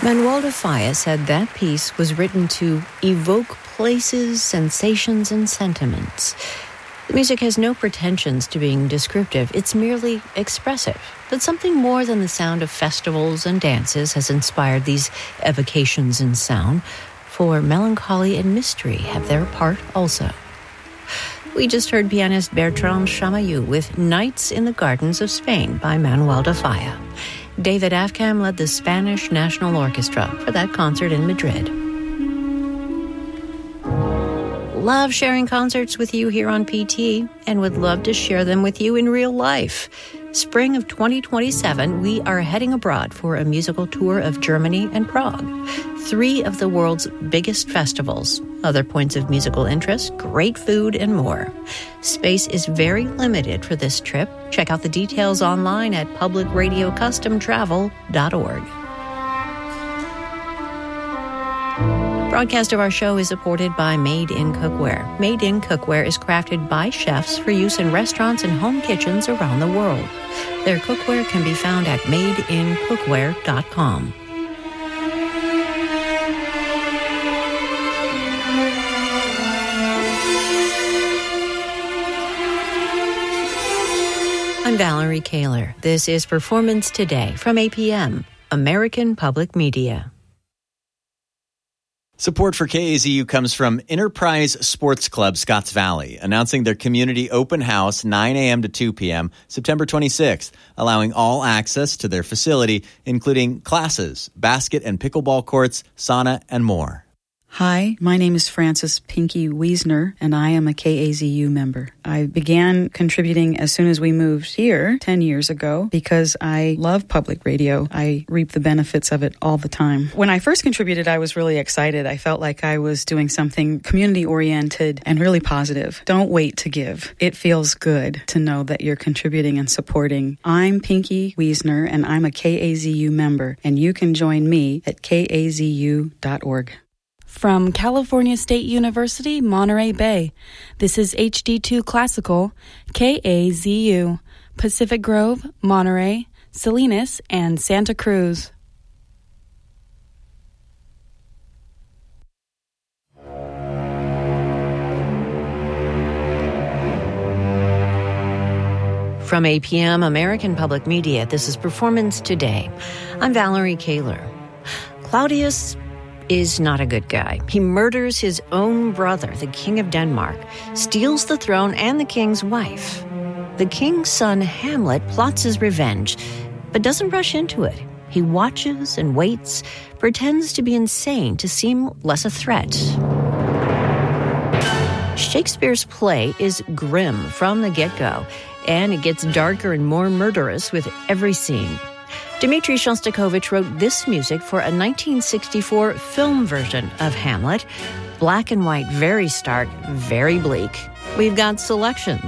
Manuel de Falla said that piece was written to evoke places, sensations, and sentiments. The music has no pretensions to being descriptive. It's merely expressive. That something more than the sound of festivals and dances has inspired these evocations in sound, for melancholy and mystery have their part also. We just heard pianist Bertrand Chamayou with Nights in the Gardens of Spain by Manuel de Falla. David Afkam led the Spanish National Orchestra for that concert in Madrid. Love sharing concerts with you here on PT and would love to share them with you in real life. Spring of 2027, we are heading abroad for a musical tour of Germany and Prague, 3 of the world's biggest festivals, other points of musical interest, great food, and more. Space is very limited for this trip. Check out the details online at publicradiocustomtravel.org. Broadcast of our show is supported by Made in Cookware. Made in Cookware is crafted by chefs for use in restaurants and home kitchens around the world. Their cookware can be found at madeincookware.com. I'm Valerie Kaler. This is Performance Today from APM, American Public Media. Support for KAZU comes from Enterprise Sports Club Scotts Valley, announcing their community open house 9 a.m. to 2 p.m. September 26th, allowing all access to their facility, including classes, basket and pickleball courts, sauna, and more. Hi, my name is Frances Pinky Wiesner, and I am a KAZU member. I began contributing as soon as we moved here 10 years ago because I love public radio. I reap the benefits of it all the time. When I first contributed, I was really excited. I felt like I was doing something community-oriented and really positive. Don't wait to give. It feels good to know that you're contributing and supporting. I'm Pinky Wiesner, and I'm a KAZU member, and you can join me at kazu.org. From California State University, Monterey Bay, this is HD2 Classical, KAZU, Pacific Grove, Monterey, Salinas, and Santa Cruz. From APM, American Public Media, this is Performance Today. I'm Valerie Kaler. Claudius is not a good guy. He murders his own brother, the King of Denmark, steals the throne and the king's wife. The king's son, Hamlet, plots his revenge, but doesn't rush into it. He watches and waits, pretends to be insane to seem less a threat. Shakespeare's play is grim from the get-go, and it gets darker and more murderous with every scene. Dmitri Shostakovich wrote this music for a 1964 film version of Hamlet. Black and white, very stark, very bleak. We've got selections